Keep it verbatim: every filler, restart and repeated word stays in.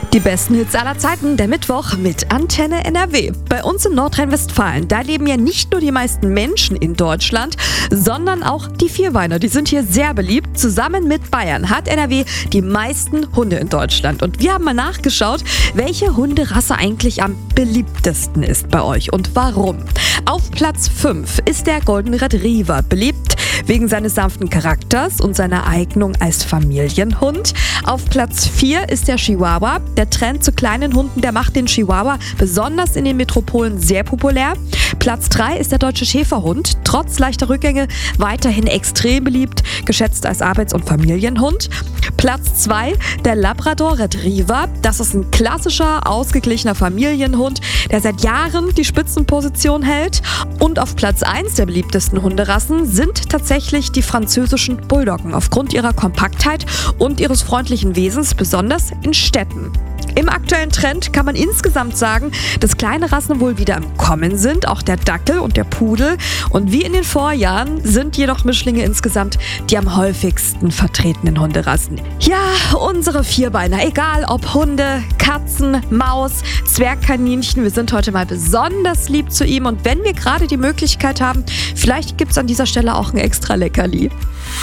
Die besten Hits aller Zeiten, der Mittwoch mit Antenne N R W. Bei uns in Nordrhein-Westfalen, da leben ja nicht nur die meisten Menschen in Deutschland, sondern auch die Vierbeiner. Die sind hier sehr beliebt. Zusammen mit Bayern hat N R W die meisten Hunde in Deutschland. Und wir haben mal nachgeschaut, welche Hunderasse eigentlich am beliebtesten ist bei euch und warum. Auf Platz fünf ist der Golden Retriever, beliebt wegen seines sanften Charakters und seiner Eignung als Familienhund. Auf Platz vier ist der Chihuahua. Der Trend zu kleinen Hunden, der macht den Chihuahua besonders in den Metropolen sehr populär. Platz drei ist der deutsche Schäferhund. Trotz leichter Rückgänge weiterhin extrem beliebt, geschätzt als Arbeits- und Familienhund. Platz zwei, der Labrador Retriever. Das ist ein klassischer, ausgeglichener Familienhund, der seit Jahren die Spitzenposition hält. Und auf Platz eins der beliebtesten Hunderassen sind tatsächlich die französischen Bulldoggen aufgrund ihrer Kompaktheit und ihres freundlichen Wesens, besonders in Städten. Im aktuellen Trend kann man insgesamt sagen, dass kleine Rassen wohl wieder im Kommen sind, auch der Dackel und der Pudel. Und wie in den Vorjahren sind jedoch Mischlinge insgesamt die am häufigsten vertretenen Hunderassen. Ja, unsere Vierbeiner, egal ob Hunde, Katzen, Maus, Zwergkaninchen, wir sind heute mal besonders lieb zu ihm. Und wenn wir gerade die Möglichkeit haben, vielleicht gibt es an dieser Stelle auch ein extra Leckerli.